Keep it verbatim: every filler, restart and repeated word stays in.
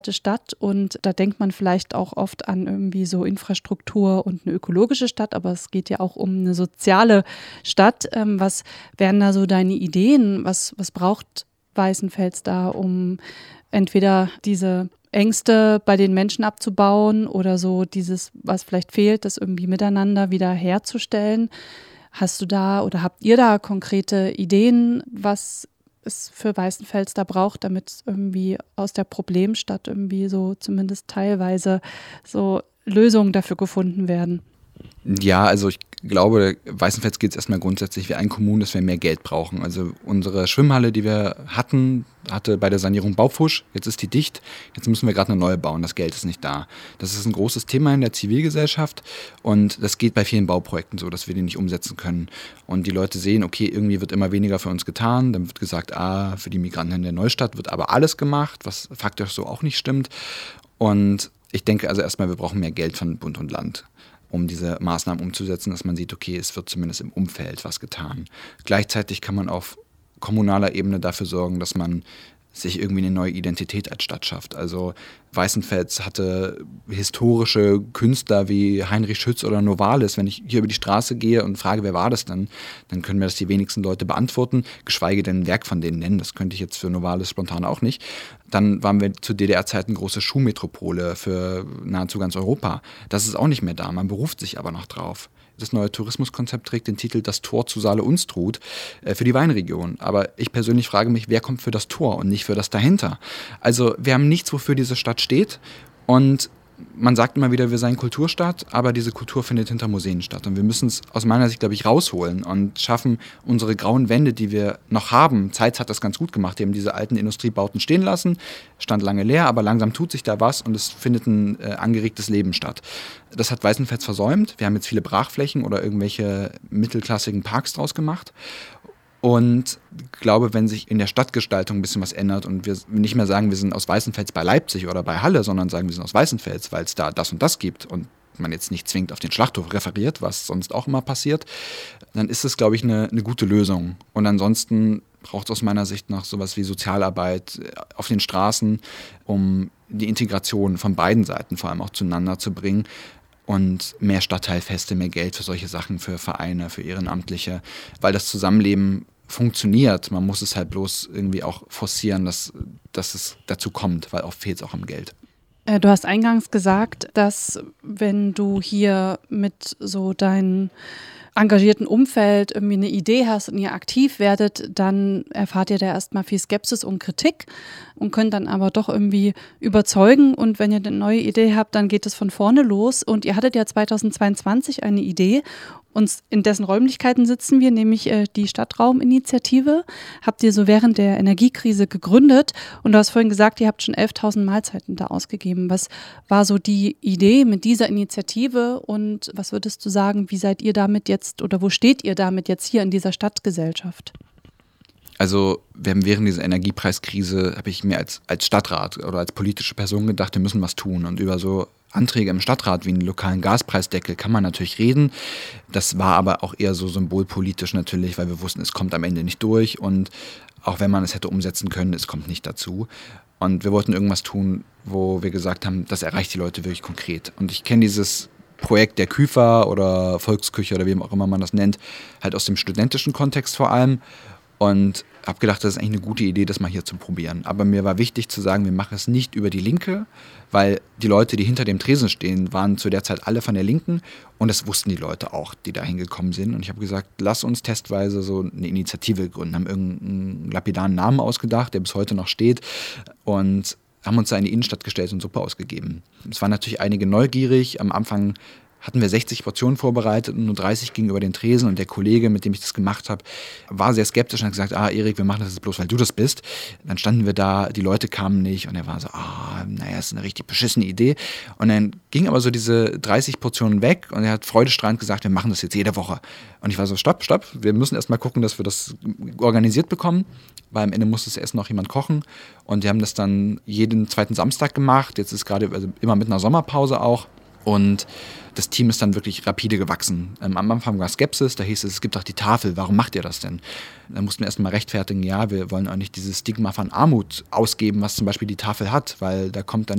Stadt und da denkt man vielleicht auch oft an irgendwie so Infrastruktur und eine ökologische Stadt, aber es geht ja auch um eine soziale Stadt. Ähm, was wären da so deine Ideen? Was, was braucht Weißenfels da, um entweder diese Ängste bei den Menschen abzubauen oder so dieses, was vielleicht fehlt, das irgendwie miteinander wieder herzustellen? Hast du da oder habt ihr da konkrete Ideen, was es für Weißenfels da braucht, damit irgendwie aus der Problemstadt irgendwie so zumindest teilweise so Lösungen dafür gefunden werden? Ja, also ich glaube, Weißenfels geht es erstmal grundsätzlich wie eine Kommune, dass wir mehr Geld brauchen. Also unsere Schwimmhalle, die wir hatten, hatte bei der Sanierung Baufusch. Jetzt ist die dicht. Jetzt müssen wir gerade eine neue bauen. Das Geld ist nicht da. Das ist ein großes Thema in der Zivilgesellschaft und das geht bei vielen Bauprojekten so, dass wir die nicht umsetzen können. Und die Leute sehen, okay, irgendwie wird immer weniger für uns getan. Dann wird gesagt, ah, für die Migranten in der Neustadt wird aber alles gemacht, was faktisch so auch nicht stimmt. Und ich denke also erstmal, wir brauchen mehr Geld von Bund und Land, um diese Maßnahmen umzusetzen, dass man sieht, okay, es wird zumindest im Umfeld was getan. Gleichzeitig kann man auf kommunaler Ebene dafür sorgen, dass man sich irgendwie eine neue Identität als Stadt schafft. Also Weißenfels hatte historische Künstler wie Heinrich Schütz oder Novalis. Wenn ich hier über die Straße gehe und frage, wer war das denn, dann können mir das die wenigsten Leute beantworten, geschweige denn ein Werk von denen nennen. Das könnte ich jetzt für Novalis spontan auch nicht. Dann waren wir zu D D R-Zeiten große Schuhmetropole für nahezu ganz Europa. Das ist auch nicht mehr da, man beruft sich aber noch drauf. Das neue Tourismuskonzept trägt den Titel Das Tor zu Saale-Unstrut äh, für die Weinregion. Aber ich persönlich frage mich, wer kommt für das Tor und nicht für das dahinter? Also wir haben nichts, wofür diese Stadt steht. Und man sagt immer wieder, wir seien Kulturstadt, aber diese Kultur findet hinter Museen statt. Und wir müssen es aus meiner Sicht, glaube ich, rausholen und schaffen, unsere grauen Wände, die wir noch haben. Zeitz hat das ganz gut gemacht. Die haben diese alten Industriebauten stehen lassen, stand lange leer, aber langsam tut sich da was und es findet ein äh, angeregtes Leben statt. Das hat Weißenfels versäumt. Wir haben jetzt viele Brachflächen oder irgendwelche mittelklassigen Parks draus gemacht. Und ich glaube, wenn sich in der Stadtgestaltung ein bisschen was ändert und wir nicht mehr sagen, wir sind aus Weißenfels bei Leipzig oder bei Halle, sondern sagen, wir sind aus Weißenfels, weil es da das und das gibt und man jetzt nicht zwingend auf den Schlachthof referiert, was sonst auch immer passiert, dann ist es, glaube ich, eine, eine gute Lösung. Und ansonsten braucht es aus meiner Sicht noch sowas wie Sozialarbeit auf den Straßen, um die Integration von beiden Seiten vor allem auch zueinander zu bringen. Und mehr Stadtteilfeste, mehr Geld für solche Sachen, für Vereine, für Ehrenamtliche, weil das Zusammenleben funktioniert. Man muss es halt bloß irgendwie auch forcieren, dass, dass es dazu kommt, weil oft fehlt es auch am Geld. Du hast eingangs gesagt, dass wenn du hier mit so deinen engagierten Umfeld irgendwie eine Idee hast und ihr aktiv werdet, dann erfahrt ihr da erstmal viel Skepsis und Kritik und könnt dann aber doch irgendwie überzeugen. Und wenn ihr eine neue Idee habt, dann geht es von vorne los. Und ihr hattet ja zweitausendzweiundzwanzig eine Idee. Und in dessen Räumlichkeiten sitzen wir, nämlich äh, die Stadtrauminitiative. Habt ihr so während der Energiekrise gegründet. Und du hast vorhin gesagt, ihr habt schon elftausend Mahlzeiten da ausgegeben. Was war so die Idee mit dieser Initiative? Und was würdest du sagen, wie seid ihr damit jetzt oder wo steht ihr damit jetzt hier in dieser Stadtgesellschaft? Also wir haben während dieser Energiepreiskrise, habe ich mir als, als Stadtrat oder als politische Person gedacht, wir müssen was tun. Und über so Anträge im Stadtrat wie einen lokalen Gaspreisdeckel kann man natürlich reden. Das war aber auch eher so symbolpolitisch natürlich, weil wir wussten, es kommt am Ende nicht durch. Und auch wenn man es hätte umsetzen können, es kommt nicht dazu. Und wir wollten irgendwas tun, wo wir gesagt haben, das erreicht die Leute wirklich konkret. Und ich kenne dieses Projekt der Küfer oder Volksküche oder wie auch immer man das nennt, halt aus dem studentischen Kontext vor allem. Und habe gedacht, das ist eigentlich eine gute Idee, das mal hier zu probieren. Aber mir war wichtig zu sagen, wir machen es nicht über die Linke, weil die Leute, die hinter dem Tresen stehen, waren zu der Zeit alle von der Linken und das wussten die Leute auch, die da hingekommen sind. Und ich habe gesagt, lass uns testweise so eine Initiative gründen, haben irgendeinen lapidaren Namen ausgedacht, der bis heute noch steht und haben uns da in die Innenstadt gestellt und Suppe ausgegeben. Es waren natürlich einige neugierig. Am Anfang hatten wir sechzig Portionen vorbereitet und nur dreißig gegenüber den Tresen. Und der Kollege, mit dem ich das gemacht habe, war sehr skeptisch und hat gesagt, ah Erik, wir machen das jetzt bloß, weil du das bist. Dann standen wir da, die Leute kamen nicht und er war so, ah, naja, das ist eine richtig beschissene Idee. Und dann ging aber so diese dreißig Portionen weg und er hat freudestrahlend gesagt, wir machen das jetzt jede Woche. Und ich war so, stopp, stopp, wir müssen erst mal gucken, dass wir das organisiert bekommen, weil am Ende musste es erst noch jemand kochen. Und wir haben das dann jeden zweiten Samstag gemacht, jetzt ist gerade also immer mit einer Sommerpause auch. Und das Team ist dann wirklich rapide gewachsen. Ähm, am Anfang war Skepsis, da hieß es, es gibt doch die Tafel, warum macht ihr das denn? Da mussten wir erst mal rechtfertigen, ja, wir wollen auch nicht dieses Stigma von Armut ausgeben, was zum Beispiel die Tafel hat, weil da kommt dann